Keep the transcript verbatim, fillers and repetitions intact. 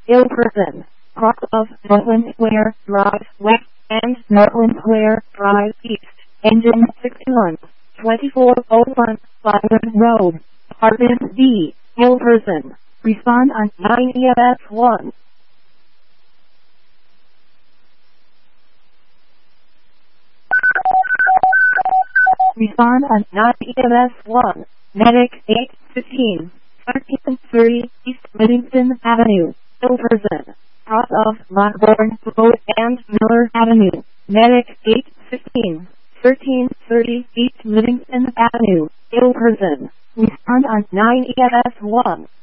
ill person. Cross of Northland Square Drive West and Northland Square Drive East. Engine sixty-one, twenty-four oh one, Byron Road. Apartment D, ill person. Respond on nine E M S one. Respond on nine E M S one. Medic eight fifteen, thirteen thirty East Livingston Avenue. Ill person. Cross of Lockbourne Road and Miller Avenue. Medic eight fifteen, thirteen thirty East Livingston Avenue. Ill person. Respond on nine E M S one.